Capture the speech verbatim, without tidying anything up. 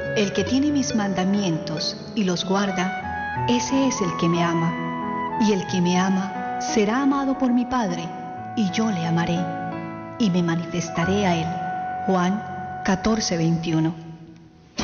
El que tiene mis mandamientos y los guarda, ese es el que me ama. Y el que me ama será amado por mi Padre, y yo le amaré, y me manifestaré a él. Juan catorce, veintiuno.